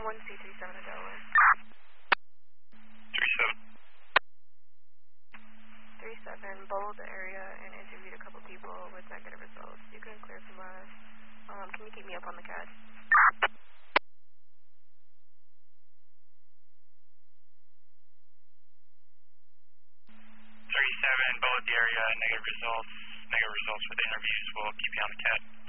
1C37 in Delaware. 37, bowled the area and interviewed a couple people with negative results. You can clear from us. Can you keep me up on the CAD? 37, bowled the area, negative results. Negative results for the interviews. We'll keep you on the CAD.